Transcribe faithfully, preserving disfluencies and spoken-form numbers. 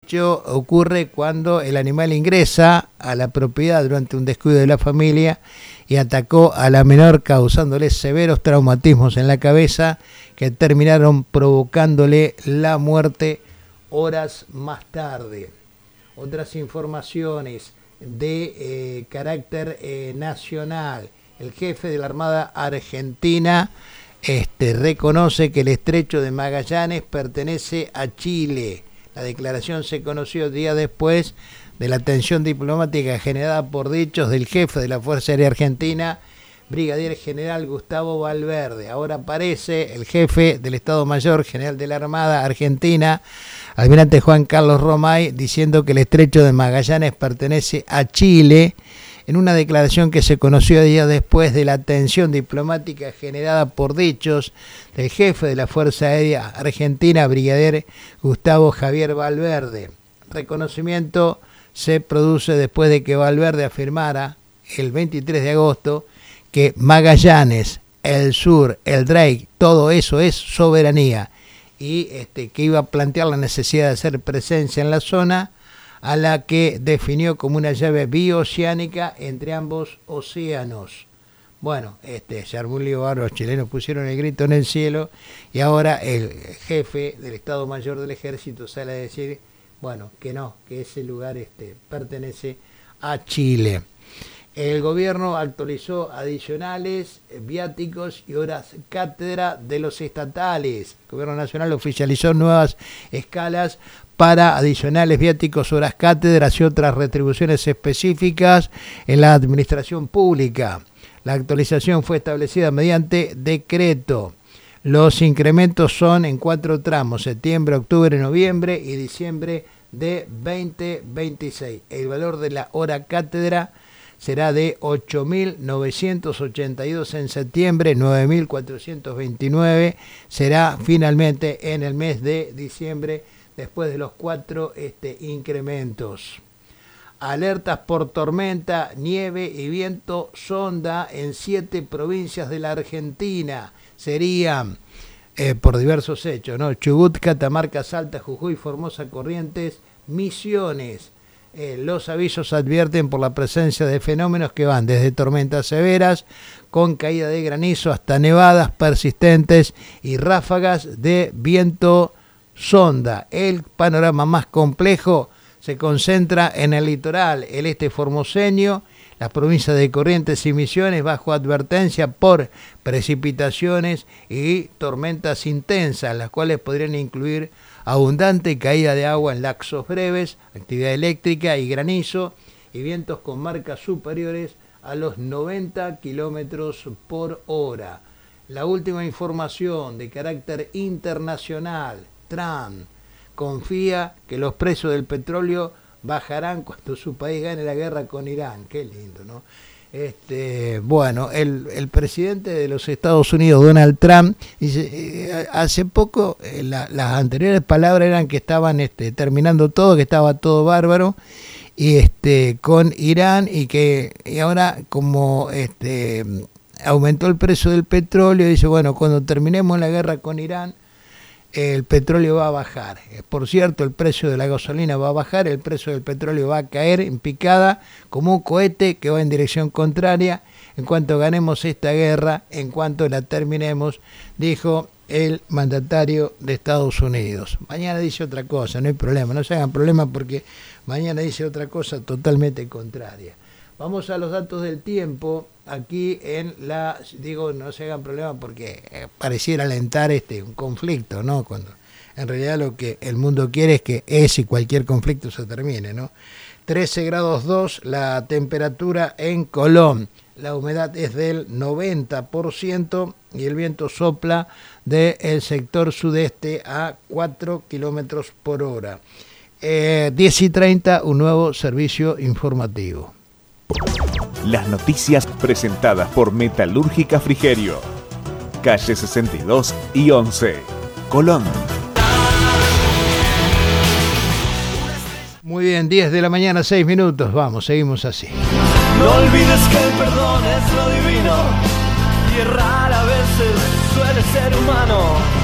hecho ocurre cuando el animal ingresa a la propiedad durante un descuido de la familia y atacó a la menor causándole severos traumatismos en la cabeza que terminaron provocándole la muerte horas más tarde. Otras informaciones de eh, carácter eh, nacional. El jefe de la Armada Argentina este, reconoce que el estrecho de Magallanes pertenece a Chile. La declaración se conoció días después de la tensión diplomática generada por dichos del jefe de la Fuerza Aérea Argentina, Brigadier General Gustavo Valverde. Ahora aparece el jefe del Estado Mayor General de la Armada Argentina, Almirante Juan Carlos Romay, diciendo que el estrecho de Magallanes pertenece a Chile, en una declaración que se conoció días después de la tensión diplomática generada por dichos del jefe de la Fuerza Aérea Argentina, Brigadier Gustavo Javier Valverde. Reconocimiento se produce después de que Valverde afirmara el veintitrés de agosto que Magallanes, el sur, el Drake, todo eso es soberanía, y este, que iba a plantear la necesidad de hacer presencia en la zona, a la que definió como una llave bioceánica entre ambos océanos. Bueno, este, se armó un lío bárbaro, los chilenos pusieron el grito en el cielo, y ahora el jefe del Estado Mayor del Ejército sale a decir, bueno, que no, que ese lugar este, pertenece a Chile. El gobierno actualizó adicionales, viáticos y horas cátedra de los estatales. El gobierno nacional oficializó nuevas escalas para adicionales, viáticos, horas cátedras y otras retribuciones específicas en la administración pública. La actualización fue establecida mediante decreto. Los incrementos son en cuatro tramos: septiembre, octubre, noviembre y diciembre de veinte veintiséis. El valor de la hora cátedra será de ocho mil novecientos ochenta y dos en septiembre, nueve mil cuatrocientos veintinueve será finalmente en el mes de diciembre, después de los cuatro este, incrementos. Alertas por tormenta, nieve y viento sonda en siete provincias de la Argentina. Serían, eh, por diversos hechos, ¿no? Chubut, Catamarca, Salta, Jujuy, Formosa, Corrientes, Misiones. Eh, los avisos advierten por la presencia de fenómenos que van desde tormentas severas con caída de granizo hasta nevadas persistentes y ráfagas de viento sonda. El panorama más complejo se concentra en el litoral, el este formoseño, las provincias de Corrientes y Misiones bajo advertencia por precipitaciones y tormentas intensas, las cuales podrían incluir abundante caída de agua en lapsos breves, actividad eléctrica y granizo, y vientos con marcas superiores a los noventa kilómetros por hora. La última información de carácter internacional: Trump confía que los precios del petróleo bajarán cuando su país gane la guerra con Irán. Qué lindo, ¿no? Este, bueno, el, el presidente de los Estados Unidos, Donald Trump, dice, eh, hace poco eh, la, las anteriores palabras eran que estaban este, terminando todo, que estaba todo bárbaro, y este, con Irán, y que y ahora como este, aumentó el precio del petróleo, dice, bueno, cuando terminemos la guerra con Irán, el petróleo va a bajar. Por cierto, el precio de la gasolina va a bajar, el precio del petróleo va a caer en picada como un cohete que va en dirección contraria en cuanto ganemos esta guerra, en cuanto la terminemos, dijo el mandatario de Estados Unidos. Mañana dice otra cosa, no hay problema, no se hagan problema porque mañana dice otra cosa totalmente contraria. Vamos a los datos del tiempo. Aquí en la, digo, no se hagan problema porque eh, pareciera alentar este un conflicto, ¿no? Cuando en realidad lo que el mundo quiere es que ese y cualquier conflicto se termine, ¿no? trece grados dos la temperatura en Colón. La humedad es del noventa por ciento y el viento sopla del sector sudeste a cuatro kilómetros por hora. Eh, diez y treinta, un nuevo servicio informativo. Las noticias presentadas por Metalúrgica Frigerio, calle sesenta y dos y once, Colón. Muy bien, diez de la mañana, seis minutos. Vamos, seguimos así. No olvides que el perdón es lo divino y errar a veces suele ser humano.